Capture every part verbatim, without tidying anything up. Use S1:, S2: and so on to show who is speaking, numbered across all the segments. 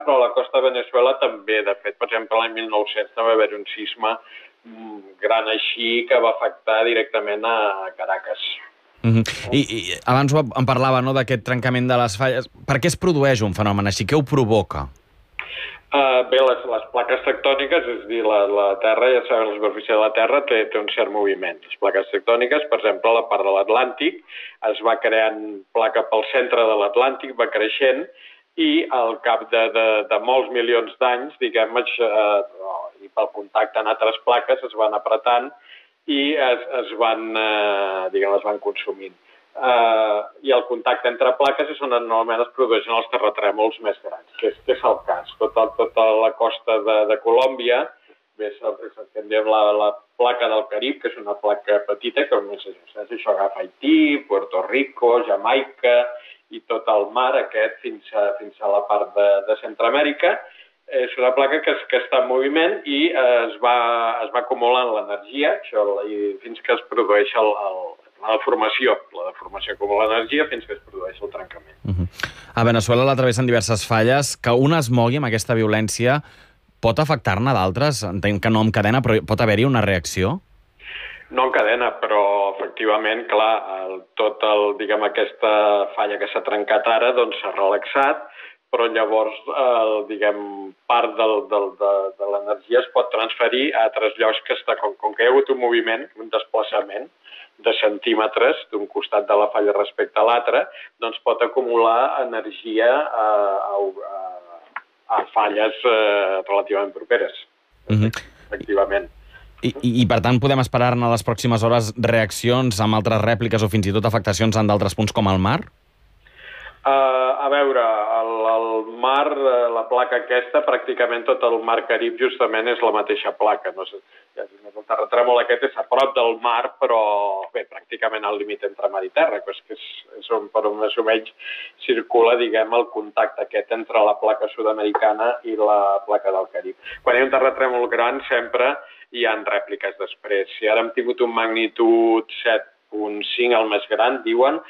S1: però a la costa de Veneçuela també. De fet, per exemple, l'any mil nou-cents també va haver un sisme gran així que va afectar directament a Caracas.
S2: Uh-huh. I, I abans em parlava, no, d'aquest trencament de les falles. Per què es produeix un fenomen així? Què ho provoca?
S1: Uh, bé, les, les plaques tectòniques, és a dir, la, la Terra, ja sabem, la superfície de la Terra té, té un cert moviment. Les plaques tectòniques, per exemple, la part de l'Atlàntic es va creant placa pel centre de l'Atlàntic, va creixent, i al cap de, de, de molts milions d'anys, diguem, eh, i pel contacte en altres plaques es van apretant i es, es van, eh, diguem, es van consumint. Eh, I el contacte entre plaques és on normalment es produeixen els terratrèmols més grans, que és, que és el cas. Tota, tota la costa de, de Colòmbia, bé, és la, la placa del Carib, que és una placa petita, que només això agafa Haití, Puerto Rico, Jamaica i tot el mar aquest fins a, fins a la part de, de Centroamèrica. És una placa que, es, que està en moviment i eh, es, va, es va acumulant l'energia fins que es produeix el, el, la deformació. La deformació acumula l'energia fins que es produeix el trencament.
S2: Uh-huh. A Veneçuela l'atravessen diverses falles. Que una es mogui amb aquesta violència pot afectar-ne d'altres? Entenc que no en cadena, però pot haver-hi una reacció?
S1: No en cadena, però efectivament, clar, el, tot el, diguem, aquesta falla que s'ha trencat ara, doncs s'ha relaxat, però llavors, el, diguem, part del, del, de, de l'energia es pot transferir a altres llocs que està, com, com que hi ha hagut un moviment, un desplaçament de centímetres d'un costat de la falla respecte a l'altre, doncs pot acumular energia a, a, a falles eh, relativament properes, uh-huh. Efectivament.
S2: I, i, I, per tant, podem esperar-ne a les pròximes hores reaccions amb altres rèpliques o fins i tot afectacions en d'altres punts com el mar?
S1: Uh, a veure, el, el mar, la placa aquesta, pràcticament tot el mar Carib justament és la mateixa placa. No sé, el terratrèmol aquest és a prop del mar, però bé, pràcticament al límit entre mar i terra, que és, que és, és on per on més o menys circula, diguem, el contacte aquest entre la placa sud-americana i la placa del Carib. Quan hi ha un terratrèmol gran sempre hi ha rèpliques després. Si ara hem tingut un magnitud set punt cinc, el més gran, diuen,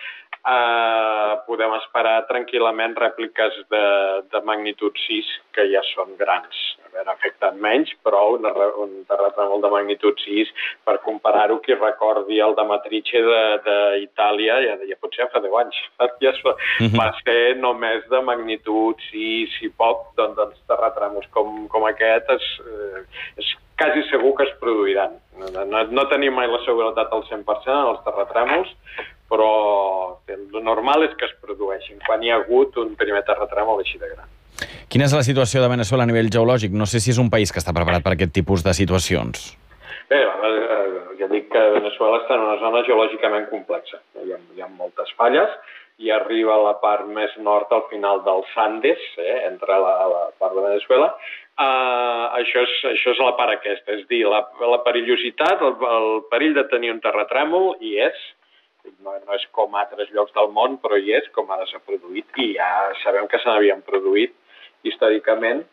S1: eh, podem esperar tranquil·lament rèpliques de, de magnitud sis, que ja són grans. A veure, afecten menys, però un, un terratrèmol de magnitud sis, per comparar-ho, qui recordi el de Matrice d'Itàlia, ja, ja potser fa deu anys, ja va uh-huh. ser només de magnitud sis i poc, doncs, doncs terratrèmols com, com aquest és, eh, és quasi segur que es produiran. No, no, no tenim mai la seguretat al cent per cent en els terratrèmols, però el normal és que es produeixin quan hi ha hagut un primer terratrèmol així de gran.
S2: Quina és la situació de Veneçuela a nivell geològic? No sé si és un país que està preparat per aquest tipus de situacions.
S1: Bé, ja dic que Veneçuela està en una zona geològicament complexa. Hi ha, hi ha moltes falles i arriba a la part més nord al final dels Andes, eh, entre la, la part de Veneçuela. Uh, això, és, això és la part aquesta, és dir, la, la perillositat, el, el perill de tenir un terratrèmol hi és, no, no és com a altres llocs del món, però hi és, com ara s'ha produït, i ja sabem que se n'havien produït històricament.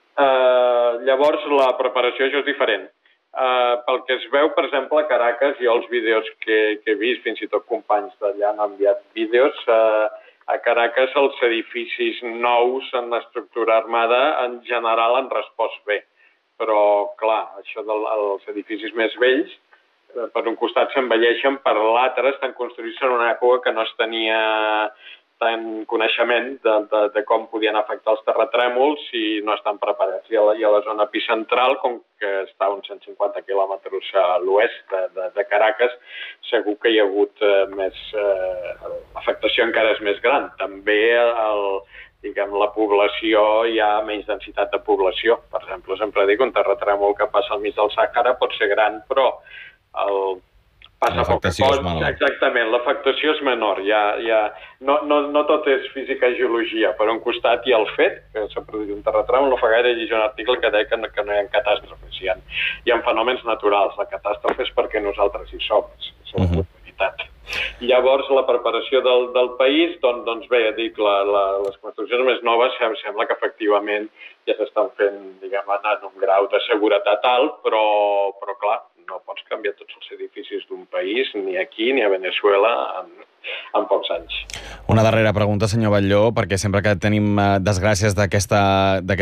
S1: Uh, llavors, la preparació això és diferent. Uh, pel que es veu, per exemple, a Caracas, jo els vídeos que, que he vist, fins i tot companys d'allà han enviat vídeos, uh, a Caracas els edificis nous en l'estructura armada en general han respost bé. Però, clar, això dels edificis més vells, per un costat s'envelleixen, per l'altre estan construïts en una època que no es tenia tant coneixement de, de, de com podien afectar els terratrèmols i no estan preparats. I a la, i a la zona epicentral, com que està a uns cent cinquanta quilòmetres a l'oest de, de, de Caracas, segur que hi ha hagut eh, més... Eh, l'afectació encara és més gran. També el, diguem, la població, hi ha menys densitat de població. Per exemple, sempre dic, un terratrèmol que passa al mig del Sàhara pot ser gran, però el
S2: l'afectació és menor.
S1: Exactament, l'afectació és menor. Ja, ja, no, no, no tot és física i geologia. Per un costat hi ha el fet que s'ha produït un terratrèmol, no fa gaire llegir un article que deia que no, que no hi ha catàstrofes, hi ha, hi ha fenòmens naturals. La catàstrofe és perquè nosaltres hi som, és una uh-huh. oportunitat. Llavors, la preparació del, del país, doncs, doncs bé, ja dic, la, la, les construccions més noves sembla que efectivament ja s'estan fent, diguem, en un grau de seguretat alt, però, però clar, no pots canviar tots els edificis d'un país, ni aquí ni a Venezuela, en, en pocs anys.
S2: Una darrera pregunta, senyor Batlló, perquè sempre que tenim desgràcies d'aquesta